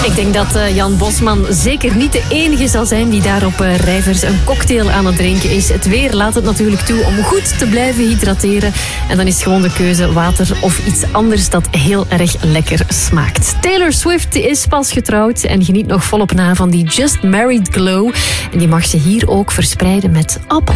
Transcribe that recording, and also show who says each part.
Speaker 1: Ik denk dat Jan Bosman zeker niet de enige zal zijn die daar op Rijvers een cocktail aan het drinken is. Het weer laat het natuurlijk toe om goed te blijven hydrateren. En dan is gewoon de keuze water of iets anders dat heel erg lekker smaakt. Taylor Swift is pas getrouwd en geniet nog volop na van die Just Married Glow. En die mag ze hier ook verspreiden met appel.